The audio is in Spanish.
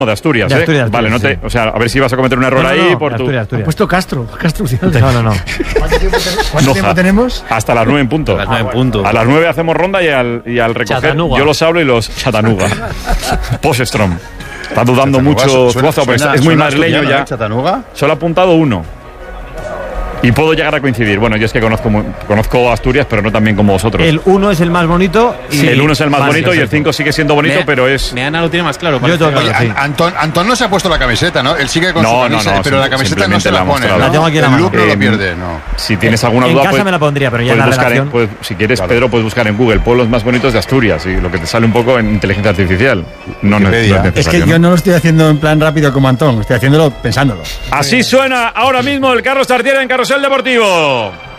De Asturias, De Asturias, vale, no te, sí. o sea, a ver si vas a cometer un error ahí por tu... Asturias. Ha puesto Castro No. ¿Cuánto tiempo tenemos? Hasta las 9 en punto. A las 9 en punto. A las 9 hacemos ronda y al recoger Chattanooga. yo los hablo y los Chattanooga. Poststrom. Está dudando Chattanooga mucho suena- Zuazo, porque suena- es muy suena madrileño asturiano, ya. ¿eh? Chattanooga. Solo ha apuntado 1. Y puedo llegar a coincidir. Bueno, yo es que conozco Asturias, pero no tan bien como vosotros. El 1 es el más bonito. Y El 1 es el más Vale, bonito y el perfecto. 5 sigue siendo bonito, pero es... Ana lo tiene más claro. Yo parece. tengo Oye, claro, sí. Antón no se ha puesto la camiseta, ¿no? Él sigue con su camisa, pero la camiseta no se la pone, mostrado. ¿no? La tengo aquí en la El mano. look no lo pierde, no. Si tienes alguna En duda, casa me la pondría, pero ya en la puedes buscar redacción. si quieres, Pedro, puedes buscar en Google pueblos más bonitos de Asturias y lo que te sale un poco en inteligencia artificial. No es Wikipedia. necesario, Es que yo no lo estoy haciendo en plan rápido como Antón, estoy haciéndolo pensándolo. Así suena ahora mismo el Carlos Tartiere en Carrusel Deportivo.